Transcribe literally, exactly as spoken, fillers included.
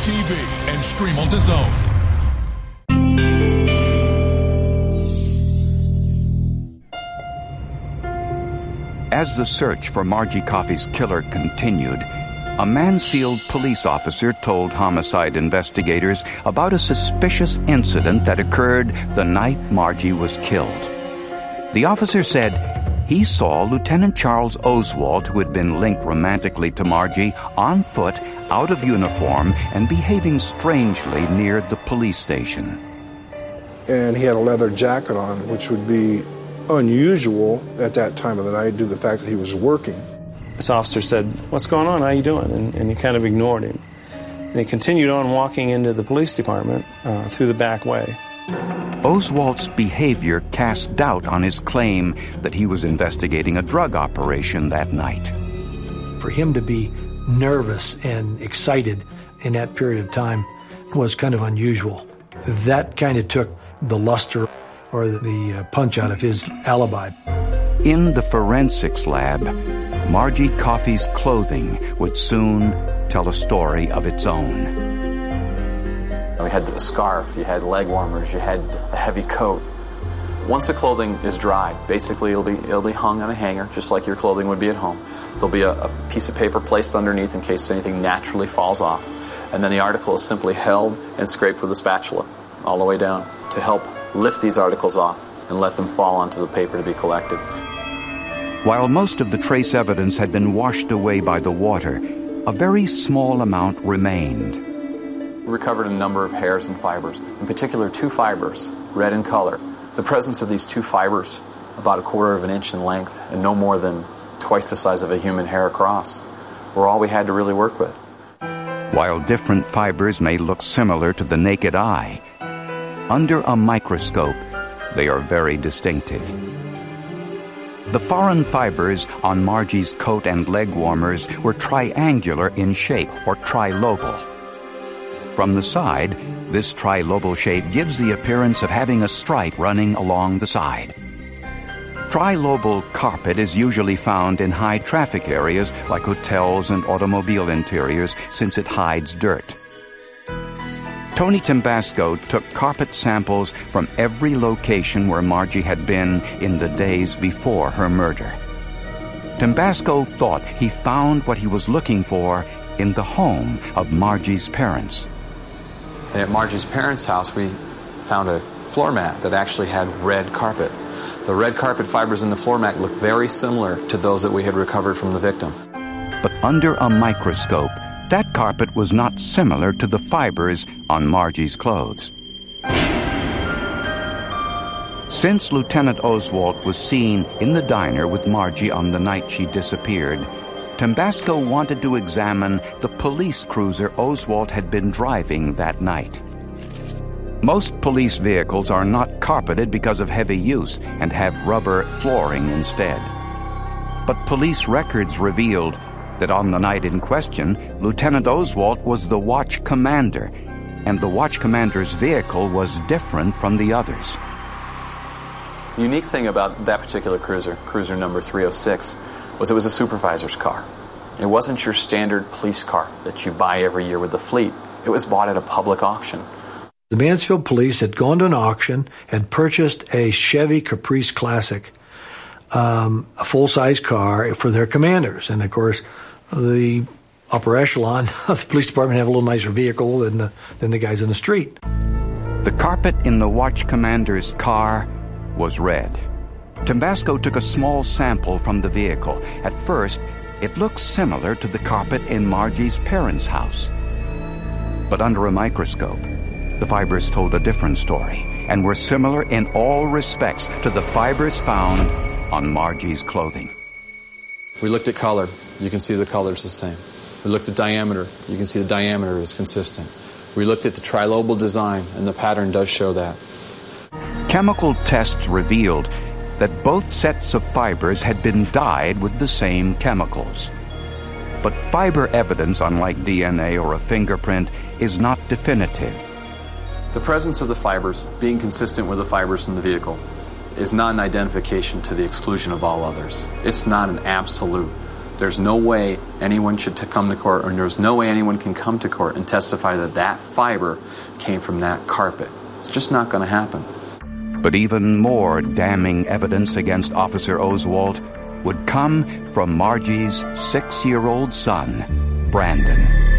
T V and stream on DAZN. As the search for Margie Coffey's killer continued, a Mansfield police officer told homicide investigators about a suspicious incident that occurred the night Margie was killed. The officer said he saw Lieutenant Charles Oswald, who had been linked romantically to Margie, on foot, out of uniform, and behaving strangely near the police station. And he had a leather jacket on, which would be unusual at that time of the night due to the fact that he was working. This officer said, "What's going on? How you doing?" And, and he kind of ignored him. And he continued on walking into the police department uh, through the back way. Oswald's behavior cast doubt on his claim that he was investigating a drug operation that night. For him to be nervous and excited in that period of time was kind of unusual. That kind of took the luster or the uh, punch out of his alibi. In the forensics lab, Margie Coffey's clothing would soon tell a story of its own. We had a scarf, you had leg warmers, you had a heavy coat. Once the clothing is dried, basically it'll be it'll be hung on a hanger, just like your clothing would be at home. There'll be a, a piece of paper placed underneath in case anything naturally falls off. And then the article is simply held and scraped with a spatula all the way down to help lift these articles off and let them fall onto the paper to be collected. While most of the trace evidence had been washed away by the water, a very small amount remained. We recovered a number of hairs and fibers, in particular two fibers, red in color. The presence of these two fibers, about a quarter of an inch in length and no more than twice the size of a human hair across, were all we had to really work with. While different fibers may look similar to the naked eye, under a microscope, they are very distinctive. The foreign fibers on Margie's coat and leg warmers were triangular in shape, or trilobal. From the side, this trilobal shape gives the appearance of having a stripe running along the side. Trilobal carpet is usually found in high traffic areas like hotels and automobile interiors since it hides dirt. Tony Tambasco took carpet samples from every location where Margie had been in the days before her murder. Tambasco thought he found what he was looking for in the home of Margie's parents. And at Margie's parents' house, we found a floor mat that actually had red carpet. The red carpet fibers in the floor mat looked very similar to those that we had recovered from the victim. But under a microscope, that carpet was not similar to the fibers on Margie's clothes. Since Lieutenant Oswald was seen in the diner with Margie on the night she disappeared, Tambasco wanted to examine the police cruiser Oswald had been driving that night. Most police vehicles are not carpeted because of heavy use and have rubber flooring instead. But police records revealed that on the night in question, Lieutenant Oswald was the watch commander, and the watch commander's vehicle was different from the others. The unique thing about that particular cruiser, cruiser number three oh six, was it was a supervisor's car. It wasn't your standard police car that you buy every year with the fleet. It was bought at a public auction. The Mansfield police had gone to an auction, had purchased a Chevy Caprice Classic, um, a full-size car for their commanders. And, of course, the upper echelon of the police department have a little nicer vehicle than the, than the guys in the street. The carpet in the watch commander's car was red. Tambasco took a small sample from the vehicle. At first, it looked similar to the carpet in Margie's parents' house. But under a microscope, the fibers told a different story and were similar in all respects to the fibers found on Margie's clothing. We looked at color. You can see the color's the same. We looked at diameter. You can see the diameter is consistent. We looked at the trilobal design, and the pattern does show that. Chemical tests revealed that both sets of fibers had been dyed with the same chemicals. But fiber evidence, unlike D N A or a fingerprint, is not definitive. The presence of the fibers, being consistent with the fibers in the vehicle, is not an identification to the exclusion of all others. It's not an absolute There's no way anyone should to come to court, or there's no way anyone can come to court and testify that that fiber came from that carpet. It's just not going to happen. But even more damning evidence against Officer Oswalt would come from Margie's six-year-old son, Brandon.